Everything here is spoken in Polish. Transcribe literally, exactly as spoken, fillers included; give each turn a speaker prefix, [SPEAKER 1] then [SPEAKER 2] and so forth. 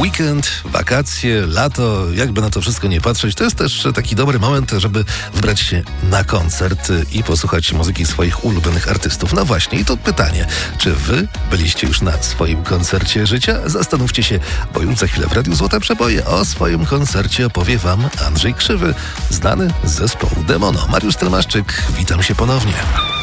[SPEAKER 1] Weekend, wakacje, lato, jakby na to wszystko nie patrzeć, to jest też taki dobry moment, żeby wybrać się na koncert i posłuchać muzyki swoich ulubionych artystów. No właśnie, i to pytanie, czy wy byliście już na swoim koncercie życia? Zastanówcie się, bo już za chwilę w Radiu Złote Przeboje o swoim koncercie opowie wam Andrzej Krzywy, znany z zespołu Demono. Mariusz Telmaszczyk, witam się ponownie.